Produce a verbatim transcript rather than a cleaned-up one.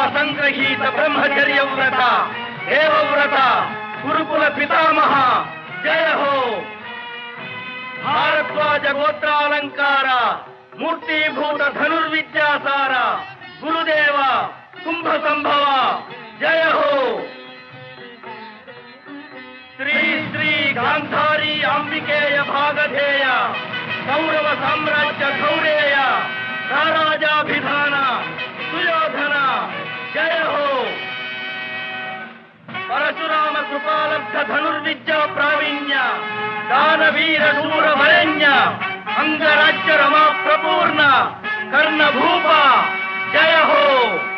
సంగ్రహీత బ్రహ్మచర్య వ్రత దేవవ్రత గురుకుల పితామహ జయ హో. భారద్వాజ గోత్రాలంకార మూర్తిభూత ధనుర్విద్యాసార గురుదేవ కుంభ సంభవ జయ హో. శ్రీ శ్రీ గాంధారీ అంబికేయ భాగధేయ కౌరవ సామ్రాజ్య గౌరేయ రారాజాభిధాన సుయోధన జయ హో. పరశురామ కృపాలబ్ధ ధనుర్విద్యా ప్రావీణ్య దానవీర శూర వరేణ్య అంగరాజ్య రమా ప్రపూర్ణ కర్ణభూప జయ హో.